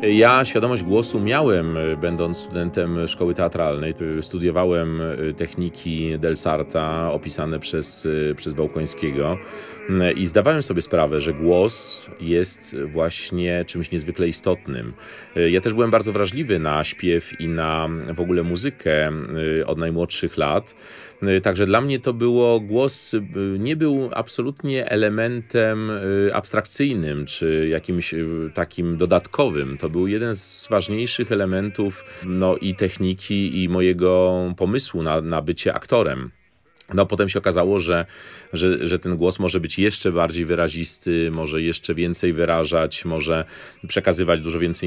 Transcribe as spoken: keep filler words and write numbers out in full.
Ja świadomość głosu miałem, będąc studentem szkoły teatralnej. Studiowałem techniki Delsarta opisane przez, przez Bałkońskiego i zdawałem sobie sprawę, że głos jest właśnie czymś niezwykle istotnym. Ja też byłem bardzo wrażliwy na śpiew i na w ogóle muzykę od najmłodszych lat. Także dla mnie to było, głos nie był absolutnie elementem abstrakcyjnym czy jakimś takim dodatkowym. To był jeden z ważniejszych elementów no, i techniki, i mojego pomysłu na, na bycie aktorem. No potem się okazało, że, że, że ten głos może być jeszcze bardziej wyrazisty, może jeszcze więcej wyrażać, może przekazywać dużo więcej